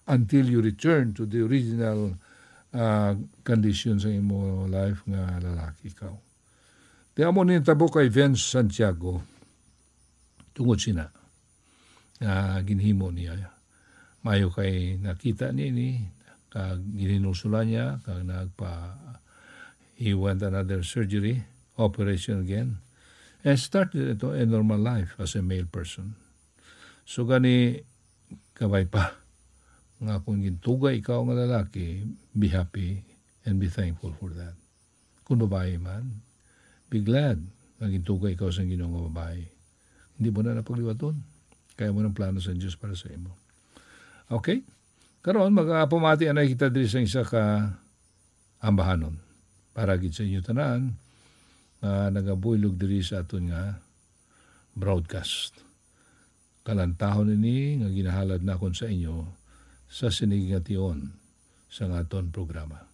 until you return to the original condition sa imo life nga lalaki ikaw. Di amo ni tabo kay Vince Santiago tungod sina ginhimo niya. Mayo kay nakita ni kag gininusula niya kag he went another surgery, operation again, and started ito a normal life as a male person. So gani kabay pa nga kung gintugay ikaw nga lalaki, be happy and be thankful for that. Kung babae man, be glad na gintugay ikaw sa Ginoo nga babae. Hindi mo na napagliwaton. Kaya mo ng plano sa Diyos para sa imo. Okay? Karon magpamati anay kita diri sa isa ka ambahanon. Para gid sa inyo tanan nagabuylog diri sa aton nga broadcast. Kalantahon ini nga ginahalad na kon sa inyo sa sinig nga tion sa aton programa.